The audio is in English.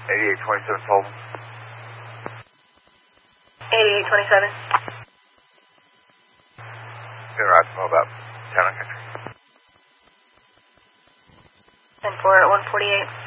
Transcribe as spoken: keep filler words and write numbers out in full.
eighty-eight twenty-seven Fulton. eighty-eight twenty-seven. Gonna ride from about ten o'clock. ten four at one forty-eight.